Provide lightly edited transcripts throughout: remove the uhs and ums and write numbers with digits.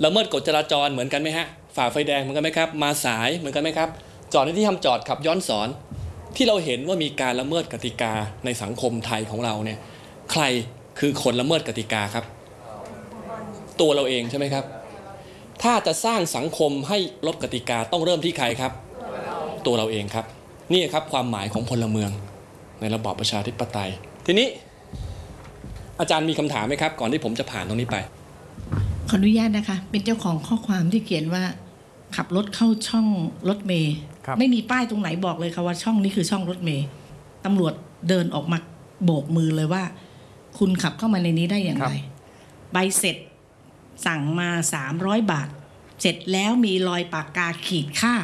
ละเมิดกฎจราจรเหมือนกันไหมฮะฝ่าไฟแดงเหมือนกันไหมครับมาสายเหมือนกันไหมครับจอดในที่ห้ามจอดขับย้อนสอนที่เราเห็นว่ามีการละเมิดกติกาในสังคมไทยของเราเนี่ยใครคือคนละเมิดกติกาครับตัวเราเองใช่ไหมครับถ้าจะสร้างสังคมให้ลบกติกาต้องเริ่มที่ใครครับตัวเราเองครับนี่ครับความหมายของพลเมืองในระบอบประชาธิปไตยทีนี้อาจารย์มีคำถามไหมครับก่อนที่ผมจะผ่านตรงนี้ไปขออนุญาตนะคะเป็นเจ้าของข้อความที่เขียนว่าขับรถเข้าช่องรถเมล์ไม่มีป้ายตรงไหนบอกเลยค่ะว่าช่องนี้คือช่องรถเมล์ตำรวจเดินออกมาโบกมือเลยว่าคุณขับเข้ามาในนี้ได้อย่างไรใบเสร็จสั่งมา300 บาทเสร็จแล้วมีรอยปากกาขีดค่า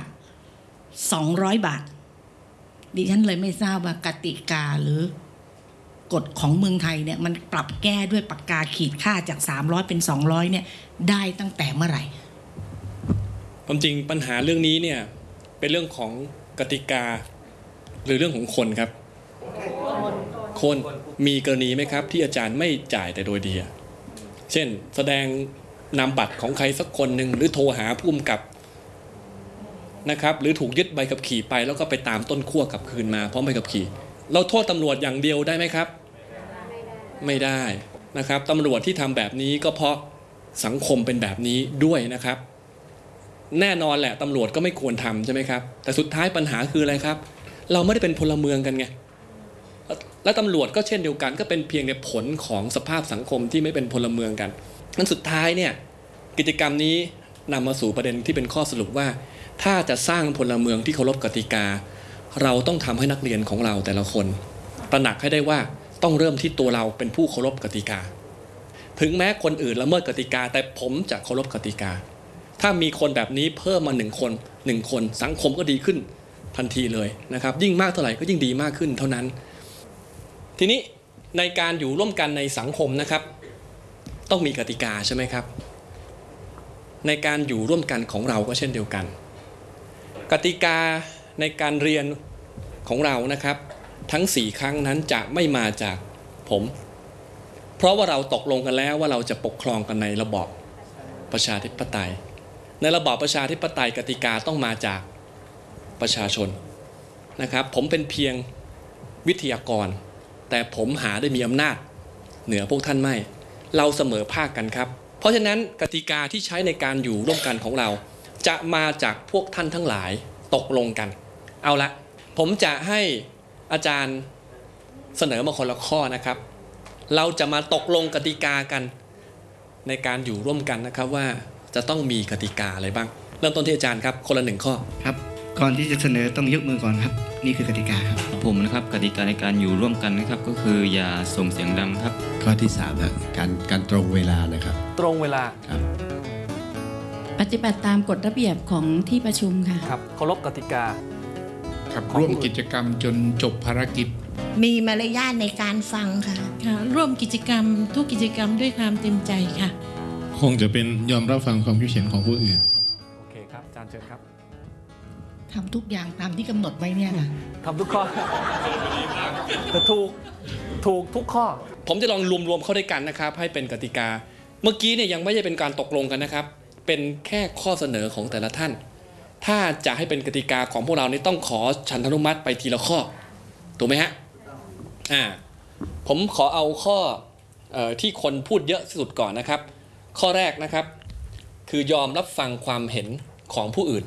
200 บาทดิฉันเลยไม่ทราบว่ากติกาหรือกฎของเมืองไทยเนี่ยมันปรับแก้ด้วยปากกาขีดค่าจาก300เป็น200เนี่ยได้ตั้งแต่เมื่อไหร่ความจริงปัญหาเรื่องนี้เนี่ยเป็นเรื่องของกติกาหรือเรื่องของคนครับคนมีกรณีไหมครับที่อาจารย์ไม่จ่ายแต่โดยดีเช่นแสดงนามบัตรของใครสักคนหนึ่งหรือโทรหาผู้กำกับนะครับหรือถูกยึดใบขับขี่ไปแล้วก็ไปตามต้นขั้วกลับคืนมาพร้อมใบขับขี่เราโทษตำรวจอย่างเดียวได้ไหมครับไม่ได้นะครับตำรวจที่ทำแบบนี้ก็เพราะสังคมเป็นแบบนี้ด้วยนะครับแน่นอนแหละตำรวจก็ไม่ควรทำใช่ไหมครับแต่สุดท้ายปัญหาคืออะไรครับเราไม่ได้เป็นพลเมืองกันไงและตำรวจก็เช่นเดียวกันก็เป็นเพียงในผลของสภาพสังคมที่ไม่เป็นพลเมืองกันนั้นสุดท้ายเนี่ยกิจกรรมนี้นำมาสู่ประเด็นที่เป็นข้อสรุปว่าถ้าจะสร้างพลเมืองที่เคารพกติกาเราต้องทำให้นักเรียนของเราแต่ละคนตระหนักให้ได้ว่าต้องเริ่มที่ตัวเราเป็นผู้เคารพกติกาถึงแม้คนอื่นละเมิดกติกาแต่ผมจะเคารพกติกาถ้ามีคนแบบนี้เพิ่มมา1 คนสังคมก็ดีขึ้นทันทีเลยนะครับยิ่งมากเท่าไหร่ก็ยิ่งดีมากขึ้นเท่านั้นทีนี้ในการอยู่ร่วมกันในสังคมนะครับต้องมีกติกาใช่ไหมครับในการอยู่ร่วมกันของเราก็เช่นเดียวกันกติกาในการเรียนของเรานะครับทั้ง4 ครั้งนั้นจะไม่มาจากผมเพราะว่าเราตกลงกันแล้วว่าเราจะปกครองกันในระบอบประชาธิปไตยในระบอบประชาธิปไตยกติกาต้องมาจากประชาชนนะครับผมเป็นเพียงวิทยากรแต่ผมหาได้มีอำนาจเหนือพวกท่านไม่เราเสมอภาคกันครับเพราะฉะนั้นกติกาที่ใช้ในการอยู่ร่วมกันของเราจะมาจากพวกท่านทั้งหลายตกลงกันเอาละผมจะให้อาจารย์เสนอมาคนละข้อนะครับเราจะมาตกลงกติกากันในการอยู่ร่วมกันนะครับว่าจะต้องมีกติกาอะไรบ้างเริ่มต้นที่อาจารย์ครับคนละ1 ข้อครับก่อนที่จะเสนอต้องยกมือก่อนครับนี่คือกติกาครับผมนะครับกติกาในการอยู่ร่วมกันนะครับก็คืออย่าส่งเสียงดังครับข้อที่3นะการตรงเวลานะครับตรงเวลาครับปฏิบัติตามกฎระเบียบของที่ประชุมค่ะครับเคารพกติกาครับร่วมกิจกรรมจนจบภารกิจมีมารยาทในการฟังค่ะร่วมกิจกรรมทุกกิจกรรมด้วยความเต็มใจค่ะคงจะเป็นยอมรับฟังความคิดเห็นของผู้อื่นโอเคครับอาจารย์เชิญครับทำทุกอย่างตามที่กำหนดไว้เนี่ยค่ะทำทุกข้อถูกทุกข้อผมจะลองรวมเข้าด้วยกันนะครับให้เป็นกติกาเมื่อกี้เนี่ยยังไม่ได้เป็นการตกลงกันนะครับเป็นแค่ข้อเสนอของแต่ละท่านถ้าจะให้เป็นกติกาของพวกเรานี่ต้องขอฉันทานุมัติไปทีละข้อถูกไหมฮะผมขอเอาข้อที่คนพูดเยอะที่สุดก่อนนะครับข้อแรกนะครับคือยอมรับฟังความเห็นของผู้อื่น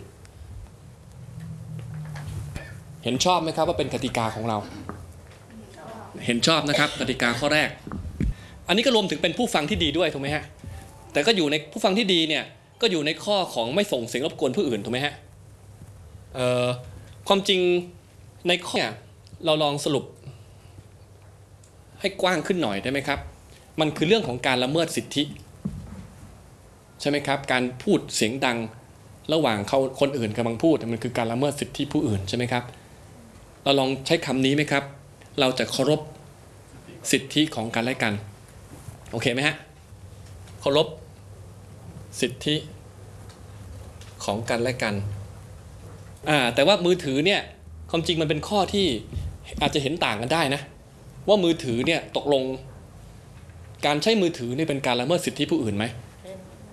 เห็นชอบไหมครับว่าเป็นกติกาของเราเห็นชอบนะครับกติกาข้อแรกอันนี้ก็รวมถึงเป็นผู้ฟังที่ดีด้วยถูกไหมฮะแต่ก็อยู่ในผู้ฟังที่ดีเนี่ยก็อยู่ในข้อของไม่ส่งเสียงรบกวนผู้อื่นถูกไหมฮะความจริงในข้อเนี่ยเราลองสรุปให้กว้างขึ้นหน่อยได้ไหมครับมันคือเรื่องของการละเมิดสิทธิใช่ไหมครับการพูดเสียงดังระหว่างคนอื่นกำลังพูดมันคือการละเมิดสิทธิผู้อื่นใช่ไหมครับเราลองใช้คำนี้ไหมครับเราจะเคารพสิทธิของกันและกันโอเคไหมฮะเคารพสิทธิของกันและกันแต่ว่ามือถือเนี่ยความจริงมันเป็นข้อที่อาจจะเห็นต่างกันได้นะว่ามือถือเนี่ยตกลงการใช้มือถือนี่เป็นการละเมิดสิทธิผู้อื่นไหม